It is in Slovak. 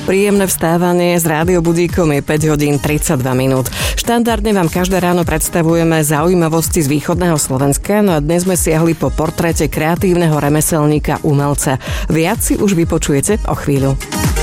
Príjemné vstávanie s rádiobudíkom je 5 hodín 32 minút. Štandardne vám každé ráno predstavujeme zaujímavosti z východného Slovenska, no a dnes sme siahli po portréte kreatívneho remeselníka umelca. Viac si už vypočujete o chvíľu.